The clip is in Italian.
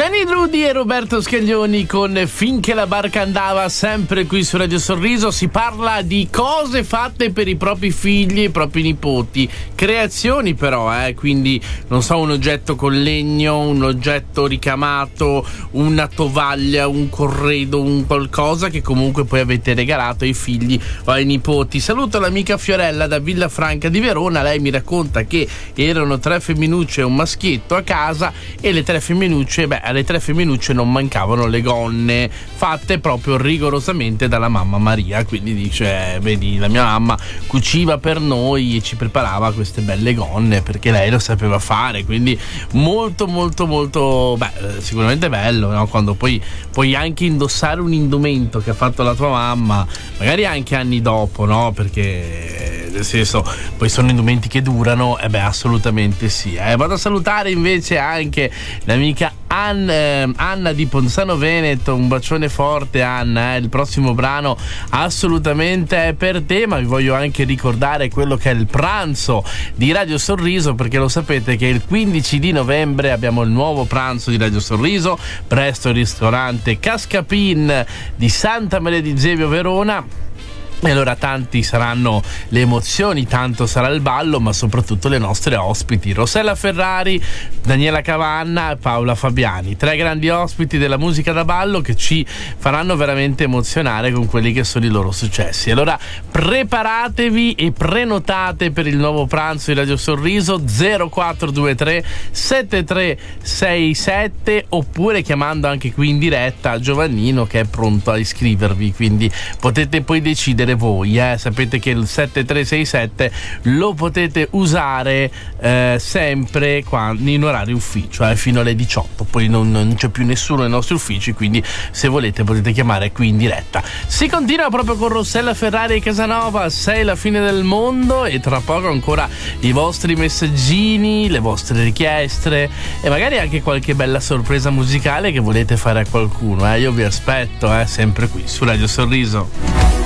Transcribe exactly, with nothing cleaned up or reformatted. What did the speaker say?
Gianni Rudi e Roberto Scaglioni con Finché la barca andava, sempre qui su Radio Sorriso. Si parla di cose fatte per i propri figli e i propri nipoti, creazioni però, eh, quindi non so, un oggetto con legno, un oggetto ricamato, una tovaglia, un corredo, un qualcosa che comunque poi avete regalato ai figli o ai nipoti. Saluto l'amica Fiorella da Villafranca di Verona. Lei mi racconta che erano tre femminucce e un maschietto a casa, e le tre femminucce, beh, alle tre femminucce non mancavano le gonne fatte proprio rigorosamente dalla mamma Maria. Quindi dice, vedi, la mia mamma cuciva per noi e ci preparava queste belle gonne perché lei lo sapeva fare. Quindi molto molto molto, beh, sicuramente bello, no? Quando poi puoi anche indossare un indumento che ha fatto la tua mamma, magari anche anni dopo, no? Perché nel senso, poi sono indumenti che durano, e eh beh, assolutamente sì. Eh. Vado a salutare invece anche l'amica Anna, eh, Anna di Ponzano Veneto. Un bacione forte, Anna. Eh. Il prossimo brano assolutamente è per te, ma vi voglio anche ricordare quello che è il pranzo di Radio Sorriso, perché lo sapete che il quindici di novembre abbiamo il nuovo pranzo di Radio Sorriso presso il ristorante Cascapin di Santa Maria di Zevio, Verona. E allora tanti saranno le emozioni, tanto sarà il ballo, ma soprattutto le nostre ospiti Rossella Ferrari, Daniela Cavanna e Paola Fabiani, tre grandi ospiti della musica da ballo che ci faranno veramente emozionare con quelli che sono i loro successi. Allora preparatevi e prenotate per il nuovo pranzo di Radio Sorriso zero quattro due tre sette tre sei sette, oppure chiamando anche qui in diretta Giovannino che è pronto a iscrivervi, quindi potete poi decidere voi, eh. Sapete che il sette tre sei sette lo potete usare eh, sempre quando, in orario ufficio, eh, fino alle diciotto, poi non, non c'è più nessuno nei nostri uffici, quindi se volete potete chiamare qui in diretta. Si continua proprio con Rossella Ferrari e Casanova, Sei la fine del mondo, e tra poco ancora i vostri messaggini, le vostre richieste e magari anche qualche bella sorpresa musicale che volete fare a qualcuno, eh. Io vi aspetto, eh, sempre qui su Radio Sorriso.